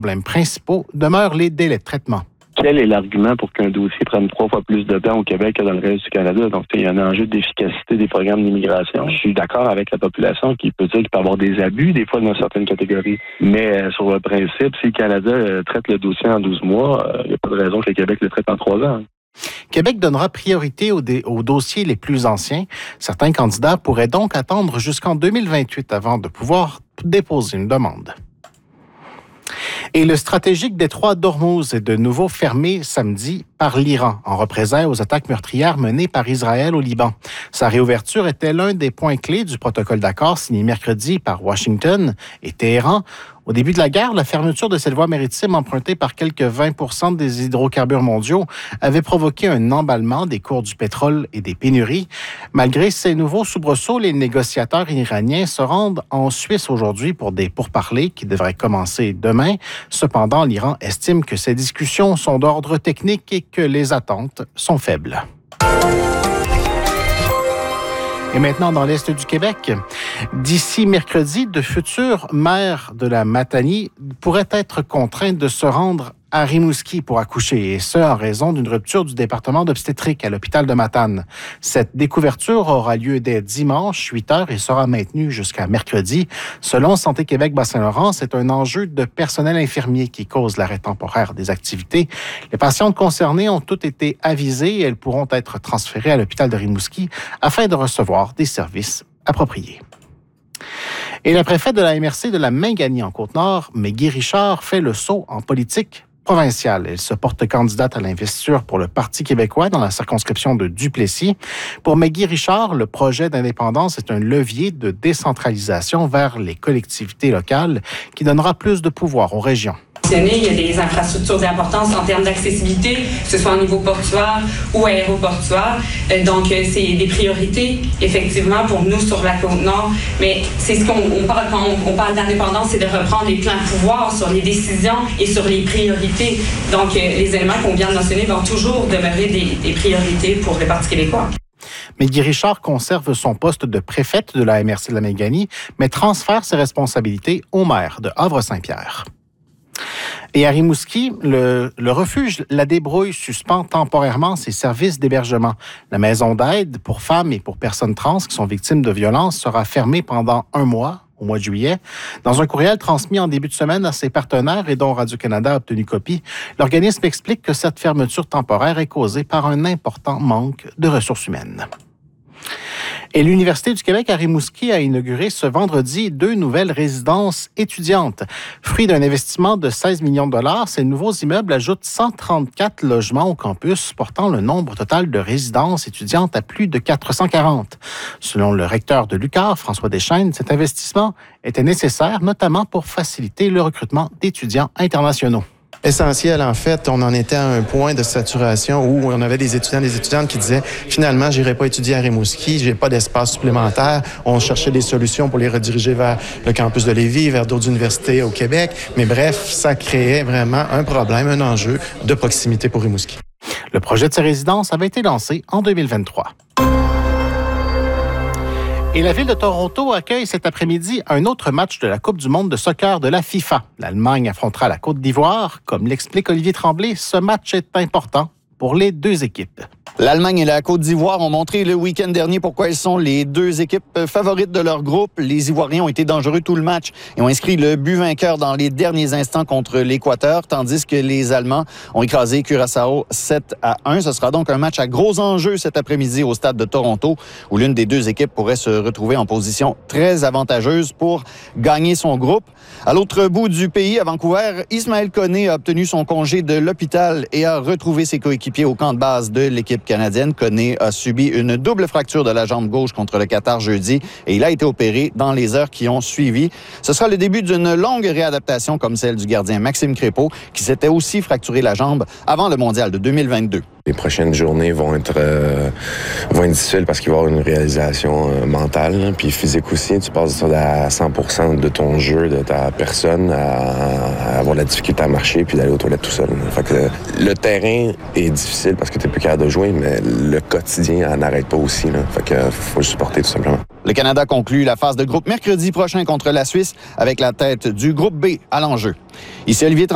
problèmes principaux demeurent les délais de traitement. Quel est l'argument pour qu'un dossier prenne 3 fois plus de temps au Québec que dans le reste du Canada? Donc, il y a un enjeu d'efficacité des programmes d'immigration. Je suis d'accord avec la population qui peut dire qu'il peut y avoir des abus, des fois, dans certaines catégories. Mais sur le principe, si le Canada traite le dossier en 12 mois, il n'y a pas de raison que le Québec le traite en 3 ans. Québec donnera priorité aux dossiers les plus anciens. Certains candidats pourraient donc attendre jusqu'en 2028 avant de pouvoir déposer une demande. Et le stratégique détroit d'Ormuz est de nouveau fermé samedi par l'Iran en représailles aux attaques meurtrières menées par Israël au Liban. Sa réouverture était l'un des points clés du protocole d'accord signé mercredi par Washington et Téhéran. Au début de la guerre, la fermeture de cette voie maritime empruntée par quelques 20% des hydrocarbures mondiaux avait provoqué un emballement des cours du pétrole et des pénuries. Malgré ces nouveaux soubresauts, les négociateurs iraniens se rendent en Suisse aujourd'hui pour des pourparlers qui devraient commencer demain. Cependant, l'Iran estime que ces discussions sont d'ordre technique et que les attentes sont faibles. Et maintenant, dans l'Est du Québec, d'ici mercredi, de futurs maires de la Matanie pourraient être contraints de se rendre à Rimouski pour accoucher, et ce, en raison d'une rupture du département d'obstétrique à l'hôpital de Matane. Cette découverture aura lieu dès dimanche, 8 heures, et sera maintenue jusqu'à mercredi. Selon Santé Québec Bas-Saint-Laurent, c'est un enjeu de personnel infirmier qui cause l'arrêt temporaire des activités. Les patientes concernées ont toutes été avisées et elles pourront être transférées à l'hôpital de Rimouski afin de recevoir des services appropriés. Et la préfète de la MRC de la Mingani en Côte-Nord, Maggie Richard, fait le saut en politique provinciale. Elle se porte candidate à l'investiture pour le Parti québécois dans la circonscription de Duplessis. Pour Maggie Richard, le projet d'indépendance est un levier de décentralisation vers les collectivités locales qui donnera plus de pouvoir aux régions. Il y a des infrastructures d'importance en termes d'accessibilité, que ce soit au niveau portuaire ou aéroportuaire. Donc, c'est des priorités, effectivement, pour nous sur la Côte-Nord. Mais c'est ce qu'on parle quand on parle d'indépendance, c'est de reprendre les plans de pouvoir sur les décisions et sur les priorités. Donc, les éléments qu'on vient de mentionner vont toujours demeurer des priorités pour le Parti québécois. Maggie Richard conserve son poste de préfète de la MRC de la Mingani, mais transfère ses responsabilités au maire de Havre-Saint-Pierre. Et à Rimouski, le refuge La Débrouille suspend temporairement ses services d'hébergement. La maison d'aide pour femmes et pour personnes trans qui sont victimes de violences sera fermée pendant 1 mois, au mois de juillet. Dans un courriel transmis en début de semaine à ses partenaires et dont Radio-Canada a obtenu copie, l'organisme explique que cette fermeture temporaire est causée par un important manque de ressources humaines. Et l'Université du Québec à Rimouski a inauguré ce vendredi 2 nouvelles résidences étudiantes. Fruit d'un investissement de 16 millions de dollars, ces nouveaux immeubles ajoutent 134 logements au campus, portant le nombre total de résidences étudiantes à plus de 440. Selon le recteur de l'UQAR, François Deschênes, cet investissement était nécessaire, notamment pour faciliter le recrutement d'étudiants internationaux. Essentiel, en fait, on en était à un point de saturation où on avait des étudiants, des étudiantes qui disaient « Finalement, j'irai pas étudier à Rimouski, j'ai pas d'espace supplémentaire. » On cherchait des solutions pour les rediriger vers le campus de Lévis, vers d'autres universités au Québec. Mais bref, ça créait vraiment un problème, un enjeu de proximité pour Rimouski. Le projet de ces résidences avait été lancé en 2023. Et la ville de Toronto accueille cet après-midi un autre match de la Coupe du monde de soccer de la FIFA. L'Allemagne affrontera la Côte d'Ivoire. Comme l'explique Olivier Tremblay, ce match est important pour les deux équipes. L'Allemagne et la Côte d'Ivoire ont montré le week-end dernier pourquoi elles sont les deux équipes favorites de leur groupe. Les Ivoiriens ont été dangereux tout le match et ont inscrit le but vainqueur dans les derniers instants contre l'Équateur, tandis que les Allemands ont écrasé Curaçao 7-1. Ce sera donc un match à gros enjeux cet après-midi au stade de Toronto, où l'une des deux équipes pourrait se retrouver en position très avantageuse pour gagner son groupe. À l'autre bout du pays, à Vancouver, Ismaël Koné a obtenu son congé de l'hôpital et a retrouvé ses coéquipiers au camp de base de l'équipe canadienne. Koné a subi une double fracture de la jambe gauche contre le Qatar jeudi et il a été opéré dans les heures qui ont suivi. Ce sera le début d'une longue réadaptation comme celle du gardien Maxime Crépeau qui s'était aussi fracturé la jambe avant le mondial de 2022. Les prochaines journées vont être difficiles parce qu'il va y avoir une réalisation mentale puis physique aussi. Tu passes à 100% de ton jeu, de ta personne, à avoir la difficulté à marcher puis d'aller aux toilettes tout seul. Fait que le terrain est difficile parce que tu n'es plus capable de jouer, mais le quotidien n'arrête pas aussi. Là. Fait que faut le supporter tout simplement. Le Canada conclut la phase de groupe mercredi prochain contre la Suisse avec la tête du groupe B à l'enjeu. Ici Olivier